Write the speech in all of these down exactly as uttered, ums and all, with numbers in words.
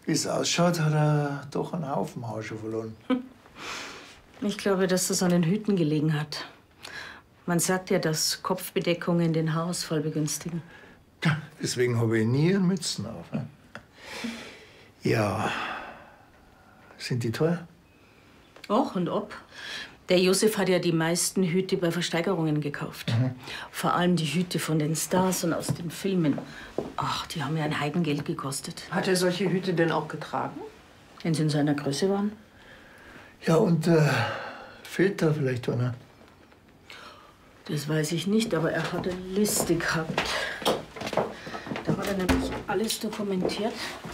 Wie es ausschaut, hat er doch einen Haufen Haare schon verloren. Ich glaube, dass das an den Hüten gelegen hat. Man sagt ja, dass Kopfbedeckungen den Haarausfall begünstigen. Deswegen habe ich nie einen Mützen auf. Ne? Ja. Sind die teuer? Och und ob. Der Josef hat ja die meisten Hüte bei Versteigerungen gekauft. Mhm. Vor allem die Hüte von den Stars und aus den Filmen. Ach, die haben ja ein Heidengeld gekostet. Hat er solche Hüte denn auch getragen? Wenn sie in seiner Größe waren. Ja, und äh, fehlt da vielleicht einer? Das weiß ich nicht, aber er hat eine Liste gehabt. Da hat er nämlich alles dokumentiert.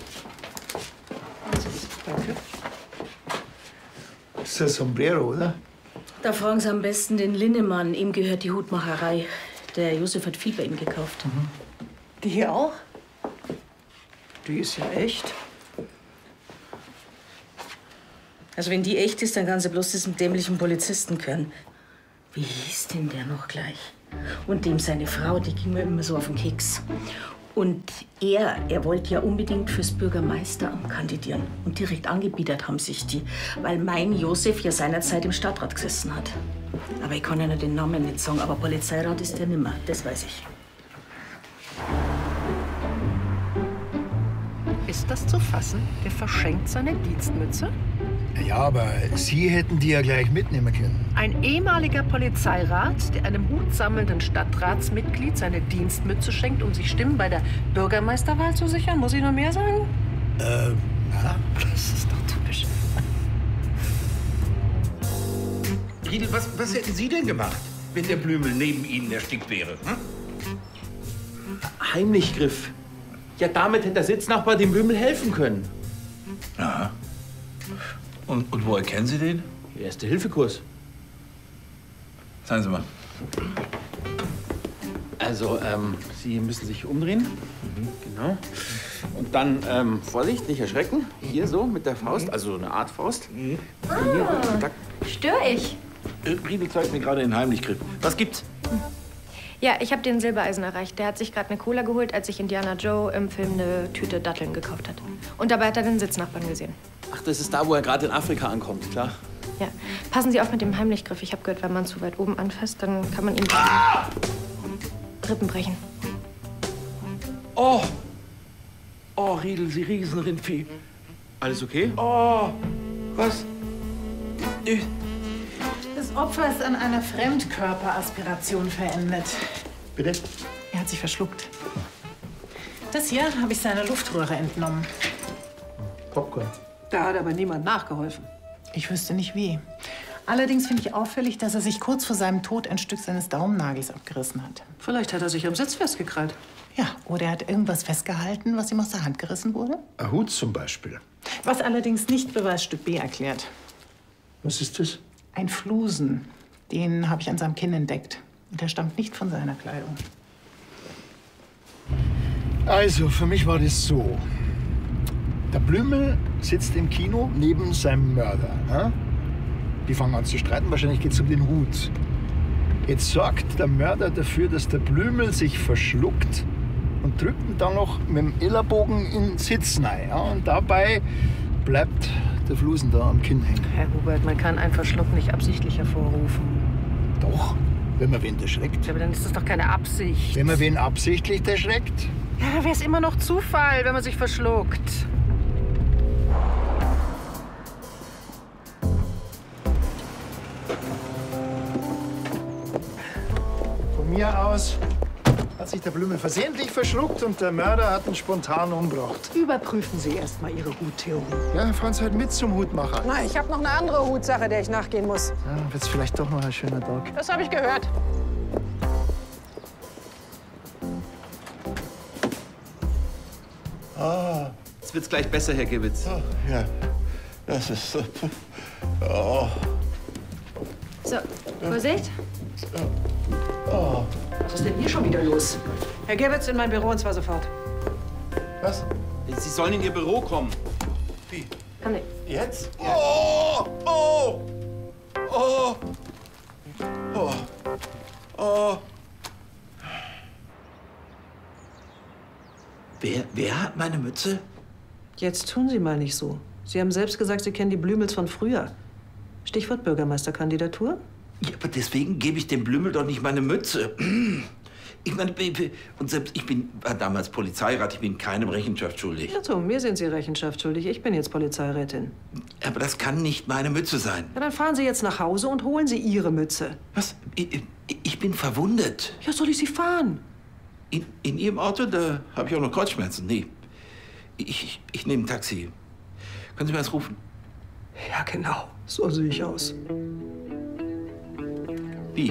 Danke. Das ist ein Sombrero, oder? Da fragen Sie am besten den Linnemann. Ihm gehört die Hutmacherei. Der Josef hat viel bei ihm gekauft. Mhm. Die hier auch? Die ist ja echt. Also wenn die echt ist, dann kann sie bloß diesem dämlichen Polizisten können. Wie hieß denn der noch gleich? Und dem seine Frau, die ging mir immer so auf den Keks. Und er, er wollte ja unbedingt fürs Bürgermeisteramt kandidieren. Und direkt angebietet haben sich die, weil mein Josef ja seinerzeit im Stadtrat gesessen hat. Aber ich kann ja den Namen nicht sagen, aber Polizeirat ist der nimmer, das weiß ich. Ist das zu fassen? Der verschenkt seine Dienstmütze? Ja, aber Sie hätten die ja gleich mitnehmen können. Ein ehemaliger Polizeirat, der einem hutsammelnden Stadtratsmitglied seine Dienstmütze schenkt, um sich Stimmen bei der Bürgermeisterwahl zu sichern? Muss ich noch mehr sagen? Ähm, ja. Das ist doch typisch. Riedel, was, was hätten Sie denn gemacht, wenn der Blümel neben Ihnen erstickt wäre? Hm? Heimlichgriff. Ja, damit hätte der Sitznachbar dem Blümel helfen können. Aha. Und, und woher kennen Sie den? Erste-Hilfe-Kurs. Sagen Sie mal. Also, ähm, Sie müssen sich umdrehen. Mhm. Genau. Und dann, ähm, Vorsicht, nicht erschrecken. Hier so mit der Faust, also eine Art Faust. Mhm. Ah, störe ich? Riedel zeigt mir gerade den Heimlichgriff. Was gibt's? Ja, ich habe den Silbereisen erreicht. Der hat sich gerade eine Cola geholt, als sich Indiana Joe im Film eine Tüte Datteln gekauft hat. Und dabei hat er den Sitznachbarn gesehen. Ach, das ist da, wo er gerade in Afrika ankommt, klar. Ja. Passen Sie auf mit dem Heimlichgriff. Ich habe gehört, wenn man zu weit oben anfasst, dann kann man ihm ah! Rippen brechen. Oh! Oh, Riedel, Sie Riesenrindvieh. Alles okay? Oh! Was? Das Opfer ist an einer Fremdkörperaspiration verendet. Bitte? Er hat sich verschluckt. Das hier habe ich seiner Luftröhre entnommen. Popcorn. Da hat aber niemand nachgeholfen. Ich wüsste nicht wie. Allerdings finde ich auffällig, dass er sich kurz vor seinem Tod ein Stück seines Daumennagels abgerissen hat. Vielleicht hat er sich am Sitz festgekrallt. Ja, oder er hat irgendwas festgehalten, was ihm aus der Hand gerissen wurde. Ein Hut zum Beispiel. Was allerdings nicht Beweisstück B erklärt. Was ist das? Ein Flusen. Den habe ich an seinem Kinn entdeckt. Und der stammt nicht von seiner Kleidung. Also, für mich war das so. Der Blümel sitzt im Kino neben seinem Mörder. Ja? Die fangen an zu streiten, wahrscheinlich geht es um den Hut. Jetzt sorgt der Mörder dafür, dass der Blümel sich verschluckt und drückt ihn dann noch mit dem Ellerbogen in den Sitz rein. Ja? Und dabei bleibt der Flusen da am Kinn hängen. Herr Hubert, man kann einen Verschluck nicht absichtlich hervorrufen. Doch, wenn man wen erschreckt. Ja, aber dann ist das doch keine Absicht. Wenn man wen absichtlich erschreckt? Ja, dann wäre es immer noch Zufall, wenn man sich verschluckt. Von mir aus hat sich der Blümel versehentlich verschluckt und der Mörder hat ihn spontan umgebracht. Überprüfen Sie erst mal Ihre Huttheorie. Ja, fahren Sie halt mit zum Hutmacher. Na, ich habe noch eine andere Hutsache, der ich nachgehen muss. Ja, dann wird's vielleicht doch noch ein schöner Tag. Das habe ich gehört. Ah. Jetzt wird's gleich besser, Herr Gewitz. Oh, ja, das ist so. Oh. So, Vorsicht. Oh. Was ist denn hier schon wieder los? Herr Gewitz, in mein Büro und zwar sofort. Was? Sie sollen in Ihr Büro kommen. Wie? Komm mit. Jetzt? Oh! Oh! Oh! Oh! Oh! Wer, wer hat meine Mütze? Jetzt tun Sie mal nicht so. Sie haben selbst gesagt, Sie kennen die Blümels von früher. Stichwort Bürgermeisterkandidatur. Ja, aber deswegen gebe ich dem Blümel doch nicht meine Mütze. Ich meine, und selbst ich bin, war damals Polizeirat, ich bin keinem Rechenschaft schuldig. Ja, so, mir sind Sie Rechenschaft schuldig. Ich bin jetzt Polizeirätin. Aber das kann nicht meine Mütze sein. Ja, dann fahren Sie jetzt nach Hause und holen Sie Ihre Mütze. Was? Ich, ich bin verwundet. Ja, soll ich Sie fahren? In, in Ihrem Auto, da habe ich auch noch Kreuzschmerzen. Nee, ich, ich, ich nehme ein Taxi. Können Sie mir das rufen? Ja, genau. So sehe ich aus. Wie?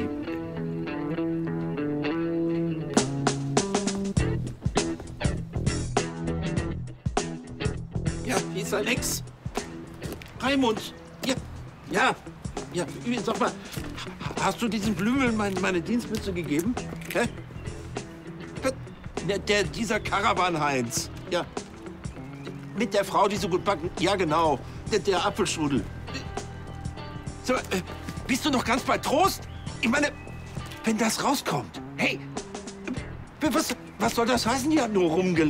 Ja, hier ist Alex. Raimund. Ja, ja, ja. Sag mal, hast du diesem Blümel mein, meine Dienstmütze gegeben? Hä? Der, der, dieser Karawan-Heinz. Ja. Mit der Frau, die so gut backen. Ja, genau. Der, der Apfelstrudel. So, äh, bist du noch ganz bei Trost? Ich meine, wenn das rauskommt. Hey, was, was soll das heißen? Die hat nur rumgelacht.